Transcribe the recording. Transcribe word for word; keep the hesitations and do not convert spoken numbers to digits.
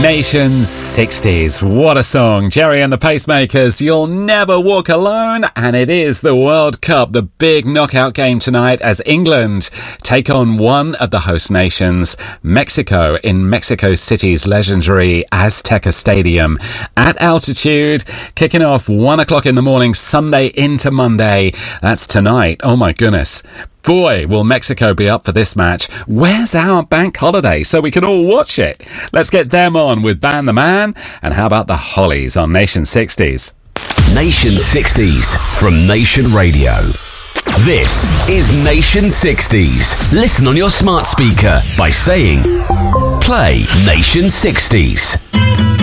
Nation sixties. What a song. Jerry and the Pacemakers, You'll Never Walk Alone. And it is the World Cup, the big knockout game tonight as England take on one of the host nations, Mexico, in Mexico City's legendary Azteca Stadium. At altitude, kicking off one o'clock in the morning, Sunday into Monday. That's tonight. Oh my goodness. Boy, will Mexico be up for this match. Where's our bank holiday so we can all watch it? Let's get them on with Ban the Man. And how about the Hollies on Nation sixties? Nation sixties from Nation Radio. This is Nation sixties. Listen on your smart speaker by saying, play Nation sixties.